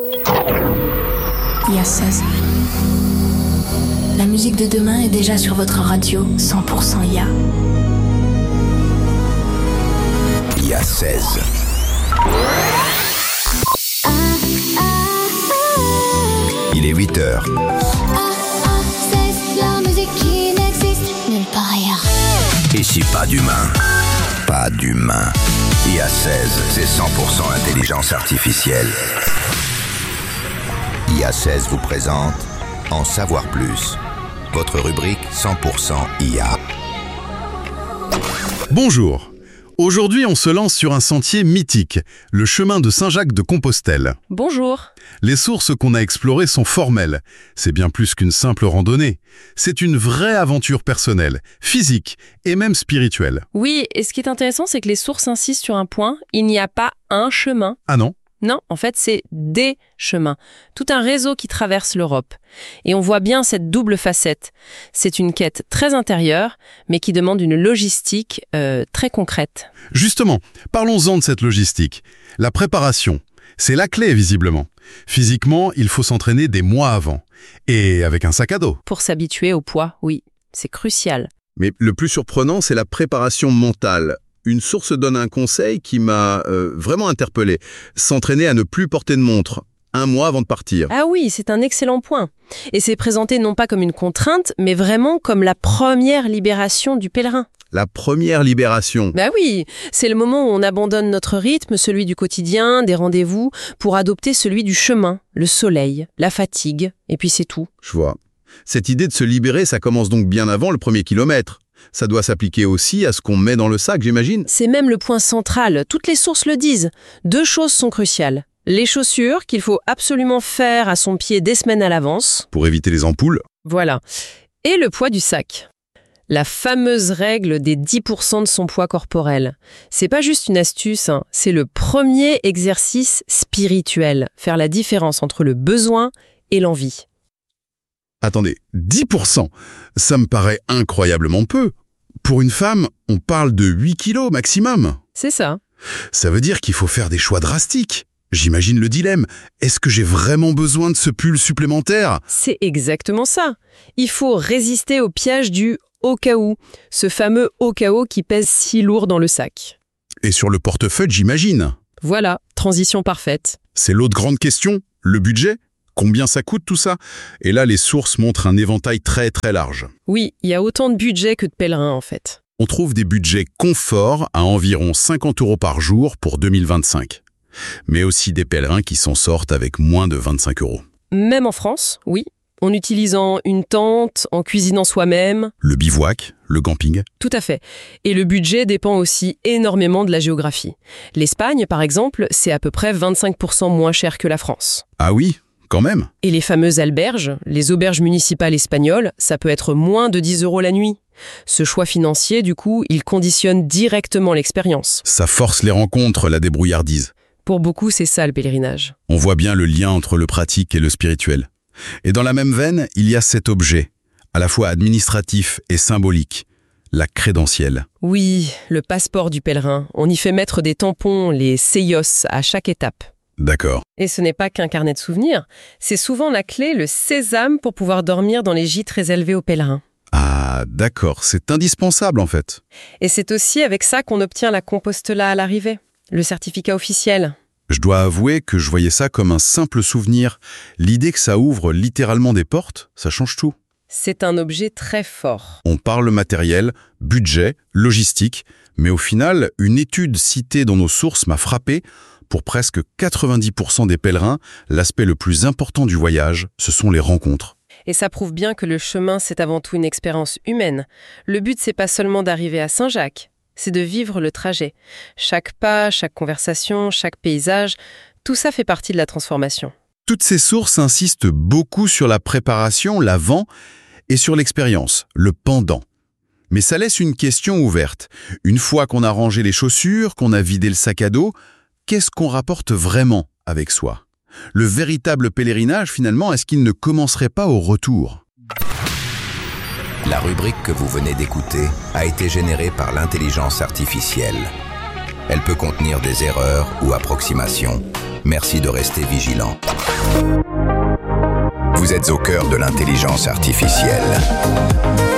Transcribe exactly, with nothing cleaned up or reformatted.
I A seize. La musique de demain est déjà sur votre radio cent pour cent I A. I A seize. Il est huit heures. La musique qui n'existe nulle part ailleurs. Ici, pas d'humain. Pas d'humain. I A seize, c'est cent pour cent intelligence artificielle. I A seize vous présente En savoir plus, votre rubrique cent pour cent I A. Bonjour. Aujourd'hui, on se lance sur un sentier mythique, le chemin de Saint-Jacques-de-Compostelle. Bonjour. Les sources qu'on a explorées sont formelles. C'est bien plus qu'une simple randonnée. C'est une vraie aventure personnelle, physique et même spirituelle. Oui, et ce qui est intéressant, c'est que les sources insistent sur un point, il n'y a pas un chemin. Ah non ? Non, en fait, c'est des chemins. Tout un réseau qui traverse l'Europe. Et on voit bien cette double facette. C'est une quête très intérieure, mais qui demande une logistique euh, très concrète. Justement, parlons-en de cette logistique. La préparation, c'est la clé visiblement. Physiquement, il faut s'entraîner des mois avant. Et avec un sac à dos. Pour s'habituer au poids, oui, c'est crucial. Mais le plus surprenant, c'est la préparation mentale. Une source donne un conseil qui m'a euh, vraiment interpellé. S'entraîner à ne plus porter de montre, un mois avant de partir. Ah oui, c'est un excellent point. Et c'est présenté non pas comme une contrainte, mais vraiment comme la première libération du pèlerin. La première libération. Bah oui, c'est le moment où on abandonne notre rythme, celui du quotidien, des rendez-vous, pour adopter celui du chemin, le soleil, la fatigue, et puis c'est tout. Je vois. Cette idée de se libérer, ça commence donc bien avant le premier kilomètre. Ça doit s'appliquer aussi à ce qu'on met dans le sac, j'imagine. C'est même le point central, toutes les sources le disent. Deux choses sont cruciales. Les chaussures, qu'il faut absolument faire à son pied des semaines à l'avance. Pour éviter les ampoules. Voilà. Et le poids du sac. La fameuse règle des dix pour cent de son poids corporel. C'est pas juste une astuce, hein. C'est le premier exercice spirituel. Faire la différence entre le besoin et l'envie. Attendez, dix pour cent, ça me paraît incroyablement peu. Pour une femme, on parle de huit kilos maximum. C'est ça. Ça veut dire qu'il faut faire des choix drastiques. J'imagine le dilemme. Est-ce que j'ai vraiment besoin de ce pull supplémentaire ? C'est exactement ça. Il faut résister au piège du « au cas où », ce fameux « au cas où » qui pèse si lourd dans le sac. Et sur le portefeuille, j'imagine. Voilà, transition parfaite. C'est l'autre grande question, le budget ? Combien ça coûte tout ça ? Et là, les sources montrent un éventail très très large. Oui, il y a autant de budget que de pèlerins en fait. On trouve des budgets confort à environ cinquante euros par jour pour deux mille vingt-cinq. Mais aussi des pèlerins qui s'en sortent avec moins de vingt-cinq euros. Même en France, oui. En utilisant une tente, en cuisinant soi-même. Le bivouac, le camping. Tout à fait. Et le budget dépend aussi énormément de la géographie. L'Espagne, par exemple, c'est à peu près vingt-cinq pour cent moins cher que la France. Ah oui ? Quand même. Et les fameuses alberges, les auberges municipales espagnoles, ça peut être moins de dix euros la nuit. Ce choix financier, du coup, il conditionne directement l'expérience. Ça force les rencontres, la débrouillardise. Pour beaucoup, c'est ça le pèlerinage. On voit bien le lien entre le pratique et le spirituel. Et dans la même veine, il y a cet objet, à la fois administratif et symbolique, la crédentielle. Oui, le passeport du pèlerin. On y fait mettre des tampons, les sellos, à chaque étape. D'accord. Et ce n'est pas qu'un carnet de souvenirs, c'est souvent la clé, le sésame pour pouvoir dormir dans les gîtes réservés aux pèlerins. Ah, d'accord, c'est indispensable en fait. Et c'est aussi avec ça qu'on obtient la Compostela à l'arrivée, le certificat officiel. Je dois avouer que je voyais ça comme un simple souvenir. L'idée que ça ouvre littéralement des portes, ça change tout. C'est un objet très fort. On parle matériel, budget, logistique, mais au final, une étude citée dans nos sources m'a frappé. Pour presque quatre-vingt-dix pour cent des pèlerins, l'aspect le plus important du voyage, ce sont les rencontres. Et ça prouve bien que le chemin, c'est avant tout une expérience humaine. Le but, c'est pas seulement d'arriver à Saint-Jacques, c'est de vivre le trajet. Chaque pas, chaque conversation, chaque paysage, tout ça fait partie de la transformation. Toutes ces sources insistent beaucoup sur la préparation, l'avant, et sur l'expérience, le pendant. Mais ça laisse une question ouverte. Une fois qu'on a rangé les chaussures, qu'on a vidé le sac à dos, qu'est-ce qu'on rapporte vraiment avec soi ? Le véritable pèlerinage, finalement, est-ce qu'il ne commencerait pas au retour ? La rubrique que vous venez d'écouter a été générée par l'intelligence artificielle. Elle peut contenir des erreurs ou approximations. Merci de rester vigilant. Vous êtes au cœur de l'intelligence artificielle.